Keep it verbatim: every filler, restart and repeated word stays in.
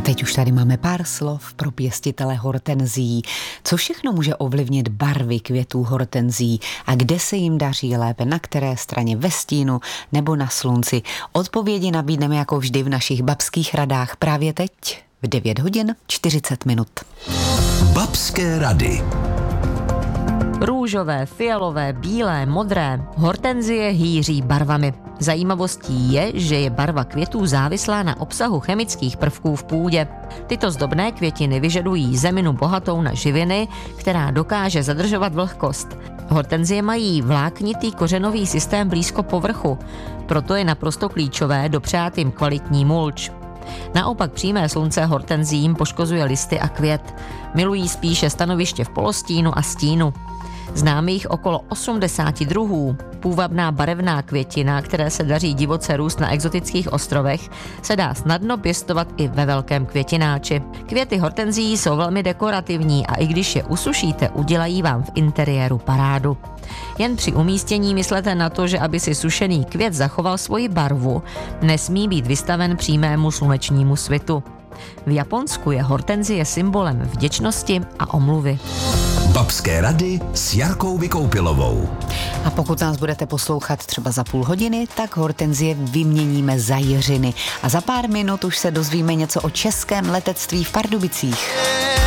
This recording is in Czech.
teď už tady máme pár slov pro pěstitele hortenzií. Co všechno může ovlivnit barvy květů hortenzií a kde se jim daří lépe, na které straně, ve stínu nebo na slunci? Odpovědi nabídneme jako vždy v našich babských radách právě teď v devět hodin čtyřicet minut. Babské rady. Růžové, fialové, bílé, modré, hortenzie hýří barvami. Zajímavostí je, že je barva květů závislá na obsahu chemických prvků v půdě. Tyto zdobné květiny vyžadují zeminu bohatou na živiny, která dokáže zadržovat vlhkost. Hortenzie mají vláknitý kořenový systém blízko povrchu, proto je naprosto klíčové dopřát jim kvalitní mulč. Naopak přímé slunce hortenziím poškozuje listy a květ. Milují spíše stanoviště v polostínu a stínu. Známe jich okolo osmdesáti druhů. Půvabná barevná květina, které se daří divoce růst na exotických ostrovech, se dá snadno pěstovat i ve velkém květináči. Květy hortenzií jsou velmi dekorativní a i když je usušíte, udělají vám v interiéru parádu. Jen při umístění myslete na to, že aby si sušený květ zachoval svoji barvu, nesmí být vystaven přímému slunečnímu svitu. V Japonsku je hortenzie symbolem vděčnosti a omluvy. Babské rady s Jarkou Vykoupilovou. A pokud nás budete poslouchat třeba za půl hodiny, tak hortenzie vyměníme za jiřiny. A za pár minut už se dozvíme něco o českém letectví v Pardubicích.